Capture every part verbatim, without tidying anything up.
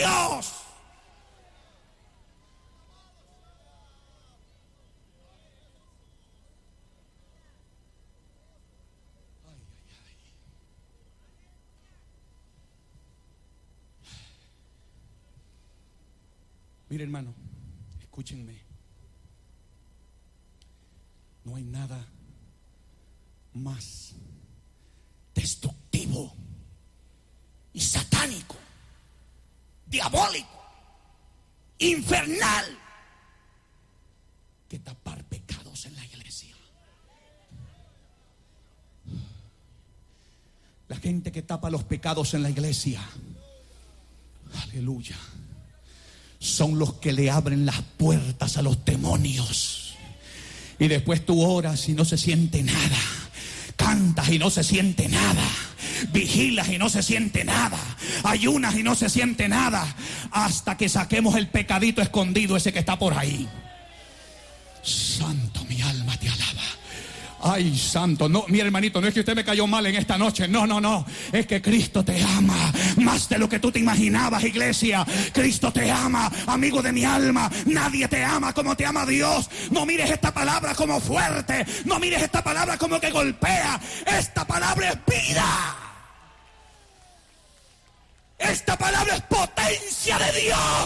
Dios. Mire, hermano, escúchenme. No hay nada más destructivo y satánico, diabólico, infernal, que tapar pecados en la iglesia. La gente que tapa los pecados en la iglesia, aleluya, son los que le abren las puertas a los demonios. Y después tú oras y no se siente nada, cantas y no se siente nada, vigilas y no se siente nada, ayunas y no se siente nada, hasta que saquemos el pecadito escondido ese que está por ahí. Santo, mi alma te alaba. Ay, santo, no, mi hermanito, no es que usted me cayó mal en esta noche, no, no, no, es que Cristo te ama más de lo que tú te imaginabas, iglesia. Cristo te ama, amigo de mi alma. Nadie te ama como te ama Dios. No mires esta palabra como fuerte, no mires esta palabra como que golpea. Esta palabra es vida. Esta palabra es potencia de Dios.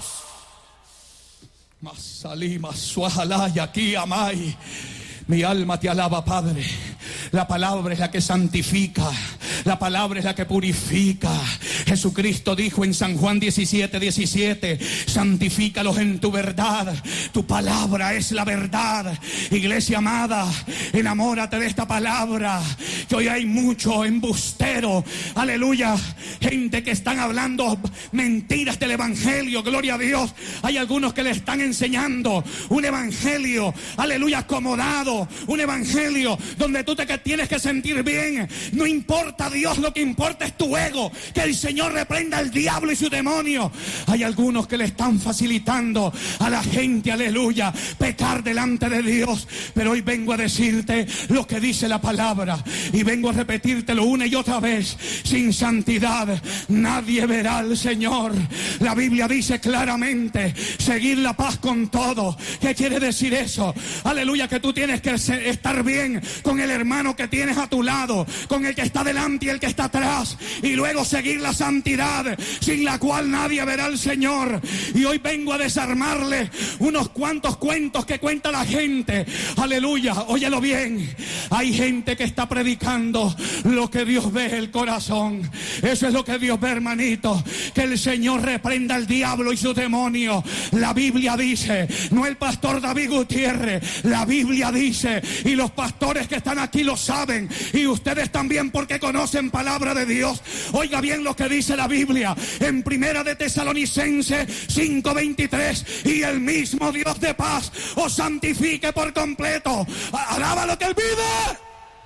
Masalí, masuajalá, y aquí amai. Mi alma te alaba, Padre. La palabra es la que santifica. La palabra es la que purifica. Jesucristo dijo en San Juan diecisiete, diecisiete: santifícalos en tu verdad. Tu palabra es la verdad. Iglesia amada, enamórate de esta palabra. Que hoy hay mucho embustero. Aleluya. Gente que están hablando mentiras del evangelio. Gloria a Dios. Hay algunos que le están enseñando un evangelio, aleluya, acomodado. Un evangelio donde tú te tienes que sentir bien. No importa Dios, lo que importa es tu ego. Que el Señor reprenda al diablo y su demonio. Hay algunos que le están facilitando a la gente, aleluya, pecar delante de Dios. Pero hoy vengo a decirte lo que dice la palabra, y vengo a repetírtelo una y otra vez: sin santidad nadie verá al Señor. La Biblia dice claramente: seguir la paz con todo. ¿Qué quiere decir eso? Aleluya, que tú tienes que estar bien con el hermano que tienes a tu lado, con el que está delante y el que está atrás, y luego seguir la santidad, sin la cual nadie verá al Señor. Y hoy vengo a desarmarle unos cuantos cuentos que cuenta la gente. Aleluya, óyelo bien. Hay gente que está predicando lo que Dios ve el corazón. Eso es lo que Dios ve, hermanito. Que el Señor reprenda al diablo y su demonio. La Biblia dice, no el pastor David Gutiérrez, la Biblia dice, y los pastores que están aquí lo saben, y ustedes también, porque conocen palabra de Dios. Oiga bien lo que dice la Biblia en Primera de Tesalonicenses cinco veintitrés: y el mismo Dios de paz os santifique por completo. Alaba lo que Él vive.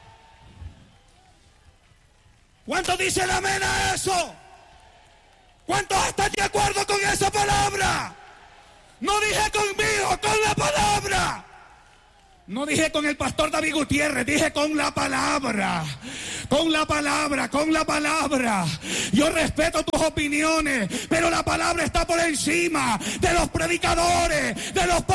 ¿Cuántos dicen amén a eso? ¿Cuántos están de acuerdo con esa palabra? No dije conmigo, con la palabra. No dije con el pastor David Gutiérrez, dije con la palabra. Con la palabra, con la palabra. Yo respeto tus opiniones, pero la palabra está por encima de los predicadores, de los